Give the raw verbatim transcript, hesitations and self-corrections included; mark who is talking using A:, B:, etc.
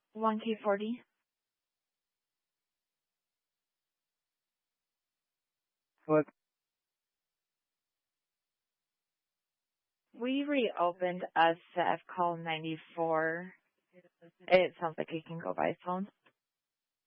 A: one K forty.
B: What?
A: We reopened a set of call ninety-four. It sounds like you can go by phone.